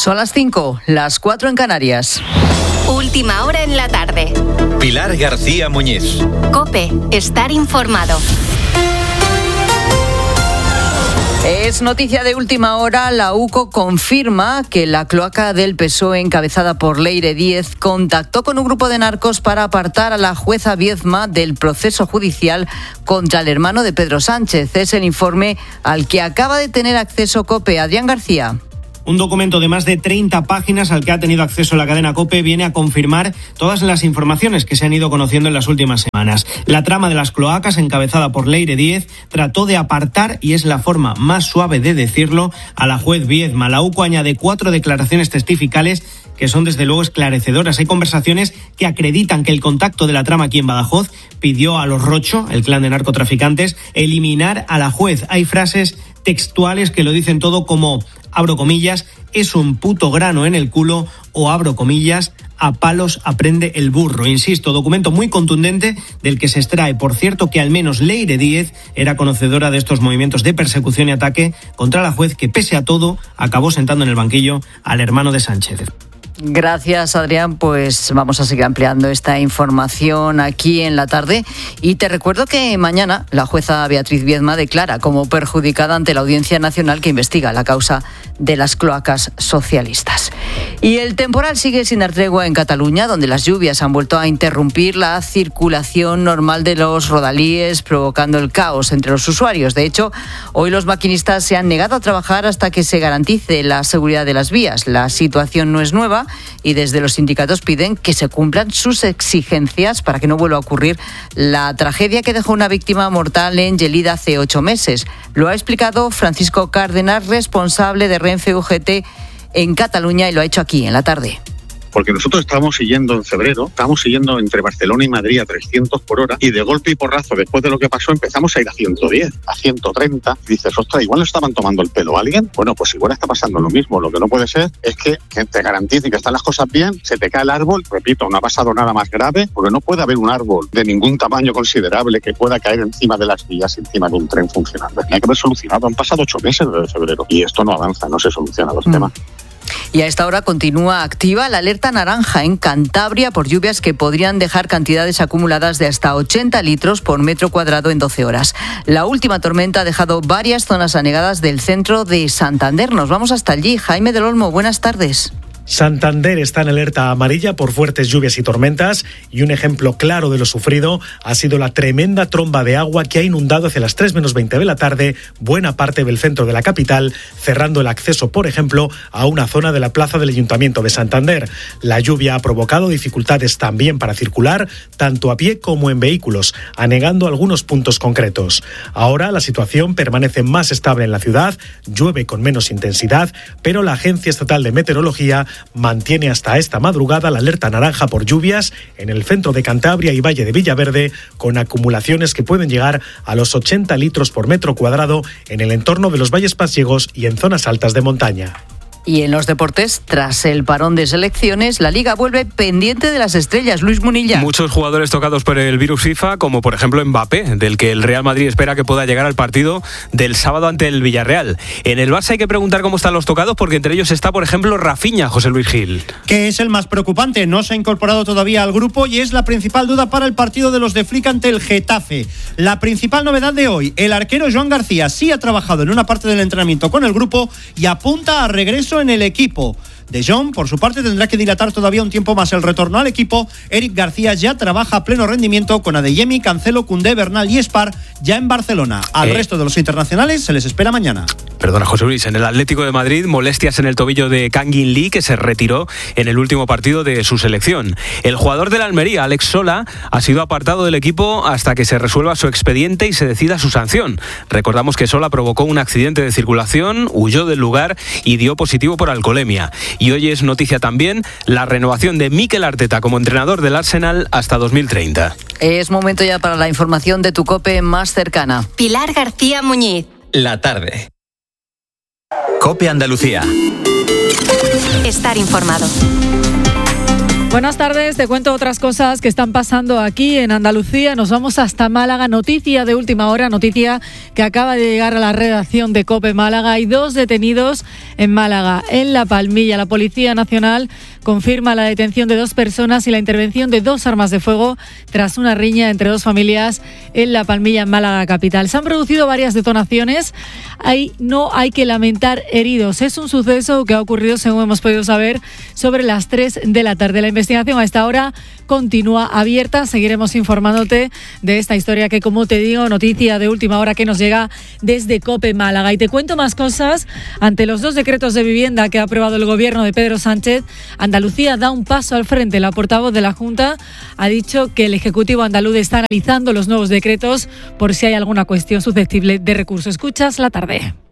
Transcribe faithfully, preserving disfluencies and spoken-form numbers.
Son las cinco, las cuatro en Canarias. Última hora en la tarde. Pilar García Muñiz. COPE, estar informado. Es noticia de última hora, la U C O confirma que la cloaca del P S O E encabezada por Leire Díez contactó con un grupo de narcos para apartar a la jueza Viedma del proceso judicial contra el hermano de Pedro Sánchez. Es el informe al que acaba de tener acceso COPE. Adrián García. Un documento de más de treinta páginas al que ha tenido acceso la cadena COPE viene a confirmar todas las informaciones que se han ido conociendo en las últimas semanas. La trama de las cloacas, encabezada por Leire Díez, trató de apartar, y es la forma más suave de decirlo, a la juez Viedma. La U C O añade cuatro declaraciones testificales que son desde luego esclarecedoras. Hay conversaciones que acreditan que el contacto de la trama aquí en Badajoz pidió a los Rocho, el clan de narcotraficantes, eliminar a la juez. Hay frases textuales que lo dicen todo, como, abro comillas, es un puto grano en el culo, o abro comillas, a palos aprende el burro. Insisto, documento muy contundente del que se extrae, por cierto, que al menos Leire Díez era conocedora de estos movimientos de persecución y ataque contra la juez que, pese a todo, acabó sentando en el banquillo al hermano de Sánchez. Gracias, Adrián. Pues vamos a seguir ampliando esta información aquí en la tarde. Y te recuerdo que mañana la jueza Beatriz Viedma declara como perjudicada ante la Audiencia Nacional que investiga la causa de las cloacas socialistas. Y el temporal sigue sin dar tregua en Cataluña, donde las lluvias han vuelto a interrumpir la circulación normal de los rodalíes, provocando el caos entre los usuarios. De hecho, hoy los maquinistas se han negado a trabajar hasta que se garantice la seguridad de las vías. La situación no es nueva y desde los sindicatos piden que se cumplan sus exigencias para que no vuelva a ocurrir la tragedia que dejó una víctima mortal en Gelida hace ocho meses. Lo ha explicado Francisco Cárdenas, responsable de Renfe U G T en Cataluña, y lo ha hecho aquí en la tarde. Porque nosotros estábamos siguiendo en febrero, estábamos siguiendo entre Barcelona y Madrid a trescientos por hora, y de golpe y porrazo, después de lo que pasó, empezamos a ir a ciento diez, a ciento treinta. Y dices, ostras, igual le estaban tomando el pelo a alguien. Bueno, pues igual está pasando lo mismo. Lo que no puede ser es que, que te garanticen que están las cosas bien, se te cae el árbol. Repito, no ha pasado nada más grave, porque no puede haber un árbol de ningún tamaño considerable que pueda caer encima de las vías, encima de un tren funcionando. Hay que haber solucionado. Han pasado ocho meses desde febrero y esto no avanza, no se solucionan los mm. temas. Y a esta hora continúa activa la alerta naranja en Cantabria por lluvias que podrían dejar cantidades acumuladas de hasta ochenta litros por metro cuadrado en doce horas. La última tormenta ha dejado varias zonas anegadas del centro de Santander. Nos vamos hasta allí. Jaime del Olmo, buenas tardes. Santander está en alerta amarilla por fuertes lluvias y tormentas, y un ejemplo claro de lo sufrido ha sido la tremenda tromba de agua que ha inundado hacia las tres menos veinte de la tarde buena parte del centro de la capital, cerrando el acceso, por ejemplo, a una zona de la plaza del Ayuntamiento de Santander. La lluvia ha provocado dificultades también para circular, tanto a pie como en vehículos, anegando algunos puntos concretos. Ahora la situación permanece más estable en la ciudad, llueve con menos intensidad, pero la Agencia Estatal de Meteorología mantiene hasta esta madrugada la alerta naranja por lluvias en el centro de Cantabria y Valle de Villaverde, con acumulaciones que pueden llegar a los ochenta litros por metro cuadrado en el entorno de los valles pasiegos y en zonas altas de montaña. Y en los deportes, tras el parón de selecciones, la Liga vuelve pendiente de las estrellas. Luis Munilla. Muchos jugadores tocados por el virus FIFA, como por ejemplo Mbappé, del que el Real Madrid espera que pueda llegar al partido del sábado ante el Villarreal. En el Barça hay que preguntar cómo están los tocados, porque entre ellos está, por ejemplo, Rafinha, José Luis Gil. Que es el más preocupante, no se ha incorporado todavía al grupo y es la principal duda para el partido de los de Flick ante el Getafe. La principal novedad de hoy, el arquero Joan García sí ha trabajado en una parte del entrenamiento con el grupo y apunta a regreso en el equipo. De Jong, por su parte, tendrá que dilatar todavía un tiempo más el retorno al equipo. Eric García ya trabaja a pleno rendimiento con Adeyemi, Cancelo, Koundé, Bernal y Spar ya en Barcelona. Al eh. resto de los internacionales se les espera mañana. Perdona, José Luis, en el Atlético de Madrid, molestias en el tobillo de Kangin Lee, que se retiró en el último partido de su selección. El jugador de la Almería, Alex Sola, ha sido apartado del equipo hasta que se resuelva su expediente y se decida su sanción. Recordamos que Sola provocó un accidente de circulación, huyó del lugar y dio positivo por alcoholemia. Y hoy es noticia también la renovación de Mikel Arteta como entrenador del Arsenal hasta dos mil treinta. Es momento ya para la información de tu COPE más cercana. Pilar García Muñiz. La tarde. COPE Andalucía. Estar informado. Buenas tardes, te cuento otras cosas que están pasando aquí en Andalucía. Nos vamos hasta Málaga, noticia de última hora, noticia que acaba de llegar a la redacción de COPE Málaga. Hay dos detenidos en Málaga, en La Palmilla. La Policía Nacional confirma la detención de dos personas y la intervención de dos armas de fuego tras una riña entre dos familias en La Palmilla, en Málaga capital. Se han producido varias detonaciones. Ahí no hay que lamentar heridos. Es un suceso que ha ocurrido, según hemos podido saber, sobre las tres de la tarde. La investigación a esta hora continúa abierta. Seguiremos informándote de esta historia que, como te digo, noticia de última hora que nos llega desde COPE Málaga. Y te cuento más cosas. Ante los dos decretos de vivienda que ha aprobado el gobierno de Pedro Sánchez, Andalucía da un paso al frente. La portavoz de la Junta ha dicho que el Ejecutivo andaluz está analizando los nuevos decretos por si hay alguna cuestión susceptible de recurso. Escuchas La Tarde.